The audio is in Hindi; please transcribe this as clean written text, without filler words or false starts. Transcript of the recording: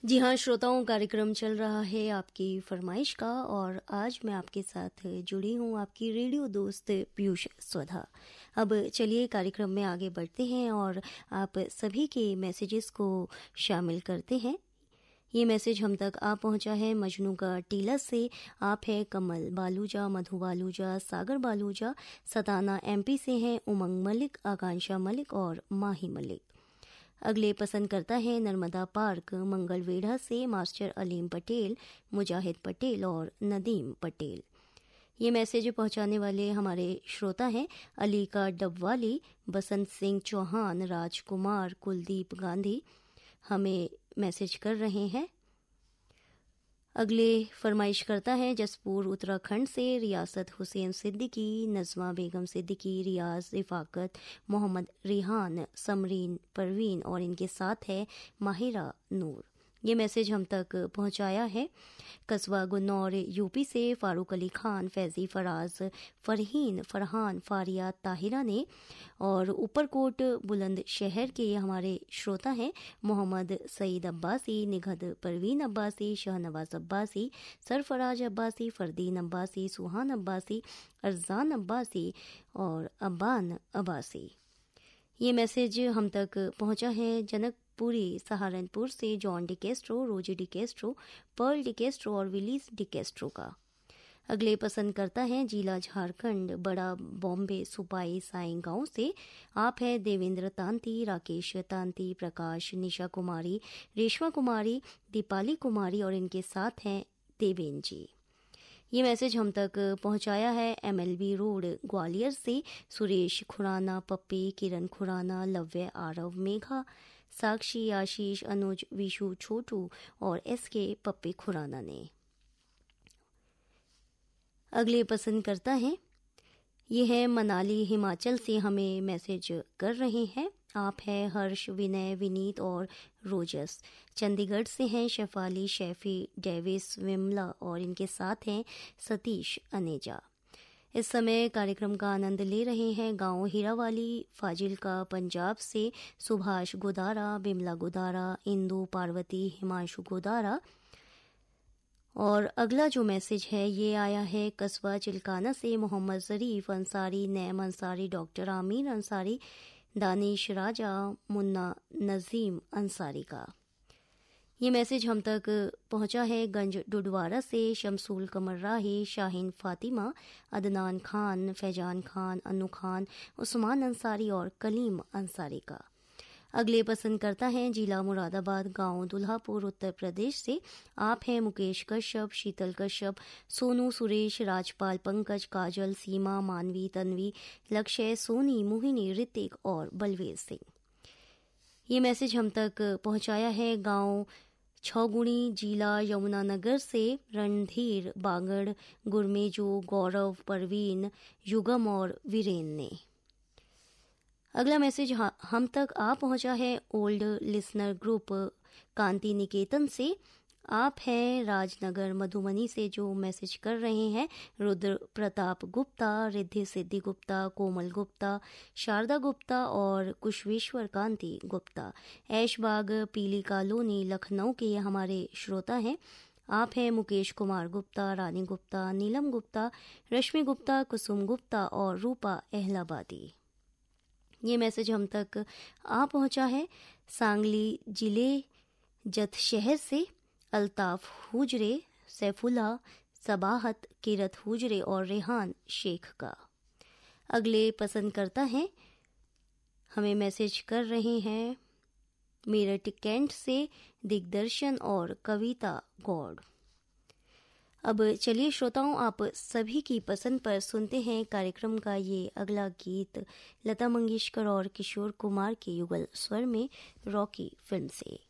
जी हाँ श्रोताओं, कार्यक्रम चल रहा है आपकी फरमाइश का और आज मैं आपके साथ जुड़ी हूँ आपकी रेडियो दोस्त पीयूष स्वधा। अब चलिए कार्यक्रम में आगे बढ़ते हैं और आप सभी के मैसेजेस को शामिल करते हैं। ये मैसेज हम तक आ पहुंचा है मजनू का टीला से। आप है कमल बालूजा, मधु बालूजा, सागर बालूजा, सताना एमपी से हैं उमंग मलिक, आकांक्षा मलिक और माही मलिक। अगले पसंद करता है नर्मदा पार्क मंगलवेढ़ा से मास्टर अलीम पटेल, मुजाहिद पटेल और नदीम पटेल। ये मैसेज पहुंचाने वाले हमारे श्रोता हैं अली का डबवाली, बसंत सिंह चौहान, राजकुमार, कुलदीप गांधी हमें मैसेज कर रहे हैं। अगले फरमाइश करता है जसपुर उत्तराखंड से रियासत हुसैन सिद्दीकी, नज़मा बेगम सिद्दीकी, रियाज, रिफाकत, मोहम्मद रिहान, समरीन परवीन और इनके साथ है माहिरा नूर। ये मैसेज हम तक पहुंचाया है कस्बा गुन्नौर यूपी से फारूक अली खान, फैजी, फराज, फरहीन, फरहान, फारिया, ताहिरा ने। और ऊपरकोट बुलंद शहर के हमारे श्रोता हैं मोहम्मद सईद अब्बासी, निगहत परवीन अब्बासी, शहनवाज अब्बासी, सरफराज अब्बासी, फरदीन अब्बासी, सुहान अब्बासी, अरजान अब्बासी और अब्बान अब्बासी। ये मैसेज हम तक पहुंचा है जनकपुरी सहारनपुर से जॉन डिकेस्ट्रो, रोजी डिकेस्ट्रो, पर्ल डिकेस्ट्रो और विलीस डिकेस्ट्रो का। अगले पसंद करता है जिला झारखंड बड़ा बॉम्बे सुपाई साई गांव से। आप है देवेंद्र तांती, राकेश तांती, प्रकाश, निशा कुमारी, रेशमा कुमारी, दीपाली कुमारी और इनके साथ हैं देवेन जी। ये मैसेज हम तक पहुंचाया है एमएलबी रोड ग्वालियर से सुरेश खुराना, पप्पी, किरण खुराना, लव्य, आरव, मेघा, साक्षी, आशीष, अनुज, विशु, छोटू और एसके पप्पी खुराना ने। अगले पसंद करता है ये है मनाली हिमाचल से हमें मैसेज कर रहे हैं। आप हैं हर्ष, विनय, विनीत और रोजस। चंडीगढ़ से हैं शेफाली, शेफी, डेविस, विमला और इनके साथ हैं सतीश अनेजा। इस समय कार्यक्रम का आनंद ले रहे हैं गांव हीरावाली फाजिल्का पंजाब से सुभाष गुदारा, बिमला गुदारा, इंदु, पार्वती, हिमांशु गुदारा। और अगला जो मैसेज है ये आया है कस्बा चिल्काना से मोहम्मद जरीफ अंसारी, नैम अंसारी, डॉक्टर आमीर अंसारी, दानिश राजा, मुन्ना नजीम अंसारी का। ये मैसेज हम तक पहुंचा है गंज डुडवारा से शमसूल कमर राही, शाहीन फातिमा, अदनान खान, फैजान खान, अनु खान, उस्मान अंसारी और कलीम अंसारी का। अगले पसंद करता है जिला मुरादाबाद गांव दुल्हापुर उत्तर प्रदेश से। आप हैं मुकेश कश्यप, शीतल कश्यप, सोनू, सुरेश, राजपाल, पंकज, काजल, सीमा, मानवी, तन्वी, लक्ष्य, सोनी, मोहिनी, ऋतिक और बलवीर सिंह। ये मैसेज हम तक पहुंचाया है गांव छौगुणी जिला यमुनानगर से रणधीर, बागड़, गुरमेजो, गौरव, परवीन, युगम और वीरेन ने। अगला मैसेज हम तक आ पहुंचा है ओल्ड लिसनर ग्रुप कांति निकेतन से। आप हैं राजनगर मधुबनी से जो मैसेज कर रहे हैं रुद्र प्रताप गुप्ता, रिद्धि सिद्धि गुप्ता, कोमल गुप्ता, शारदा गुप्ता और कुशवेश्वर कांति गुप्ता। ऐशबाग पीली कॉलोनी लखनऊ के ये हमारे श्रोता हैं। आप हैं मुकेश कुमार गुप्ता, रानी गुप्ता, नीलम गुप्ता, रश्मि गुप्ता, कुसुम गुप्ता और रूपा अहलाबादी। ये मैसेज हम तक आ पहुंचा है सांगली जिले जत शहर से अल्ताफ हुजरे, सैफुल्ला, सबाहत, किरत हुजरे और रेहान शेख का। अगले पसंद करता है हमें मैसेज कर रहे हैं मेरठ कैंट से दिग्दर्शन और कविता गौड़। अब चलिए श्रोताओं, आप सभी की पसंद पर सुनते हैं कार्यक्रम का ये अगला गीत लता मंगेशकर और किशोर कुमार के युगल स्वर में रॉकी फिल्म से।